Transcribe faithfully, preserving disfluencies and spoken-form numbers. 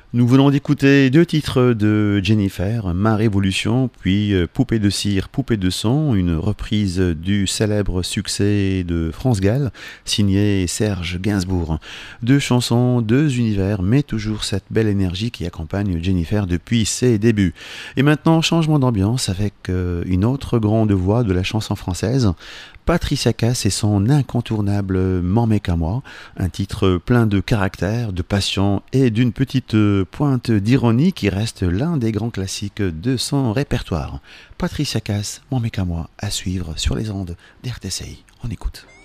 Nous venons d'écouter deux titres de Jennifer, Ma Révolution, puis euh, Poupée de cire, Poupée de son, une reprise du célèbre succès de France Gall, signé Serge Gainsbourg. Deux chansons, deux univers, mais toujours cette belle énergie qui accompagne Jennifer depuis ses débuts. Et maintenant, changement d'ambiance avec euh, une autre grande voix de la chanson française, Patricia Cass et son incontournable M'en mets qu'à moi, un titre plein de caractère, de passion et d'une petite pointe d'ironie qui reste l'un des grands classiques de son répertoire. Patricia Cass, M'en mets qu'à moi, à suivre sur les ondes d'R T C I. On écoute.